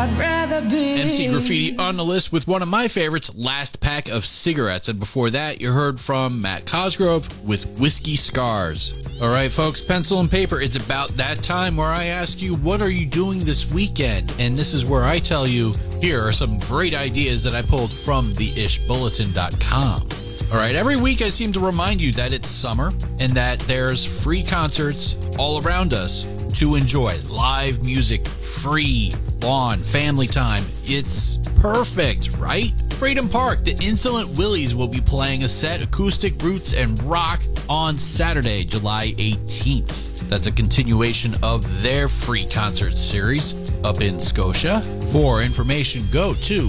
I'd rather be. MC Graffiti on the list with one of my favorites, Last Pack of Cigarettes. And before that, you heard from Matt Cosgrove with Whiskey Scars. All right, folks, pencil and paper. It's about that time where I ask you, what are you doing this weekend? And this is where I tell you, here are some great ideas that I pulled from theishbulletin.com. All right, every week I seem to remind you that it's summer and that there's free concerts all around us to enjoy. Live music, free, lawn, family time. It's perfect, right? Freedom Park, the Insolent Willies will be playing a set, acoustic, roots, and rock on Saturday, July 18th. That's a continuation of their free concert series up in Scotia. For information, go to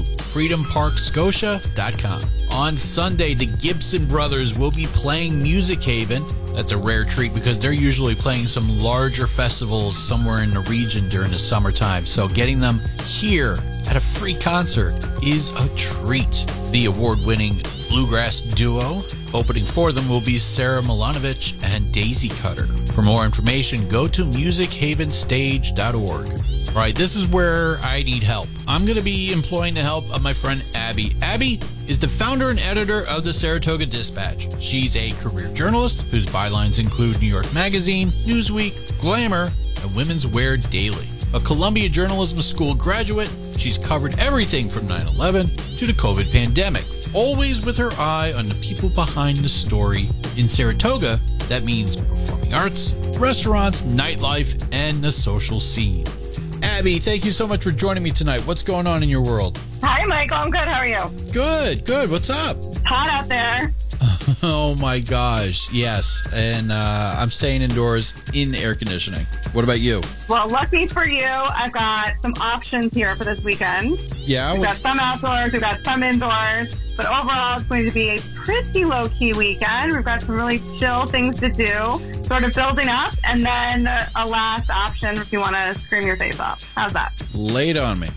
freedomparkscotia.com. On Sunday, the Gibson Brothers will be playing Music Haven. That's a rare treat because they're usually playing some larger festivals somewhere in the region during the summertime. So getting them here at a free concert is a treat. The award-winning bluegrass duo opening for them will be Sarah Milanovic and Daisy Cutter. For more information, go to musichavenStage.org. All right, this is where I need help. I'm going to be employing the help of my friend Abby. Abby is the founder and editor of the Saratoga Dispatch. She's a career journalist whose bylines include New York Magazine, Newsweek, Glamour, and Women's Wear Daily. A Columbia Journalism School graduate, she's covered everything from 9/11 to the COVID pandemic, always with her eye on the people behind the story. In Saratoga, that means performing arts, restaurants, nightlife, and the social scene. Abby, thank you so much for joining me tonight. What's going on in your world? Hi, Michael. I'm good. How are you? Good. What's up? It's hot out there. Oh my gosh, yes. And I'm staying indoors in air conditioning. What about you? Well, lucky for you, I've got some options here for this weekend. Yeah? We've got some outdoors, we've got some indoors, but overall it's going to be a pretty low-key weekend. We've got some really chill things to do, sort of building up, and then a last option if you want to scream your face off. How's that? Lay it on me.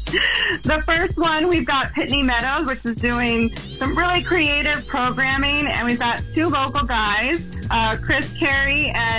The first one, we've got Pitney Meadows, which is doing some really creative programming, and we've got two local guys, Chris Carey and